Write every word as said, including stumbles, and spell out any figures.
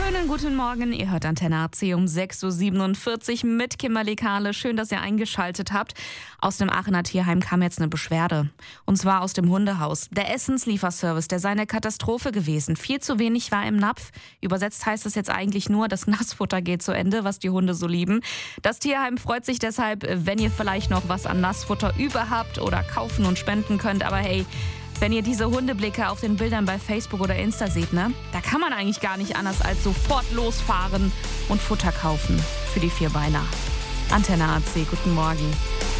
Schönen guten Morgen, ihr hört Antenne A C um sechs Uhr siebenundvierzig mit Kimberly Kahle. Schön, dass ihr eingeschaltet habt. Aus dem Aachener Tierheim kam jetzt eine Beschwerde. Und zwar aus dem Hundehaus. Der Essenslieferservice, der sei eine Katastrophe gewesen. Viel zu wenig war im Napf. Übersetzt heißt es jetzt eigentlich nur, das Nassfutter geht zu Ende, was die Hunde so lieben. Das Tierheim freut sich deshalb, wenn ihr vielleicht noch was an Nassfutter über habt oder kaufen und spenden könnt. Aber hey, wenn ihr diese Hundeblicke auf den Bildern bei Facebook oder Insta seht, ne, da kann man eigentlich gar nicht anders als sofort losfahren und Futter kaufen für die Vierbeiner. Antenne A C, guten Morgen.